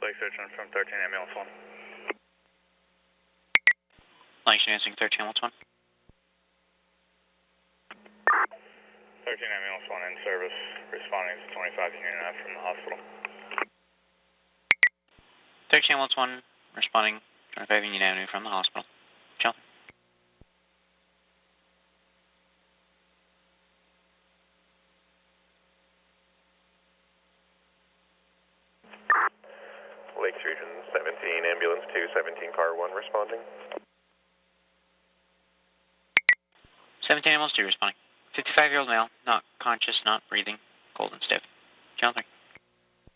Lake Searching from 13 ambulance 1. Lake answering 13 ambulance 1. 13 ambulance 1 in service, responding to 25 Union Ave from the hospital. 13 ambulance 1 responding 25 Union Avenue from the hospital. Chill. Lake Region 17, ambulance 2, 17 car 1 responding. 17 ambulance 2 responding. 55-year-old male, not conscious, not breathing, cold and stiff. Channel 3.